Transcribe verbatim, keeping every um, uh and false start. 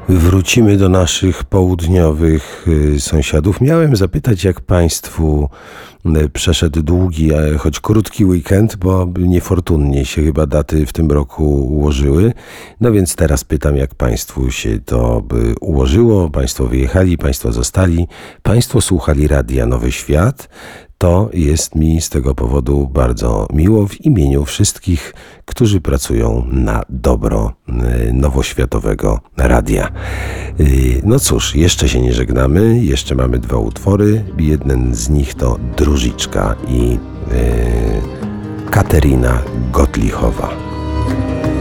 Wrócimy do naszych południowych y, sąsiadów. Miałem zapytać, jak państwu y, przeszedł długi, a choć krótki weekend, bo niefortunnie się chyba daty w tym roku ułożyły. No więc teraz pytam, jak państwu się to by ułożyło. Państwo wyjechali, państwo zostali, państwo słuchali Radia Nowy Świat. To jest mi z tego powodu bardzo miło w imieniu wszystkich, którzy pracują na dobro nowoświatowego radia. No cóż, jeszcze się nie żegnamy, jeszcze mamy dwa utwory. Jeden z nich to Drużyczka i yy, Katerina Gotlichowa.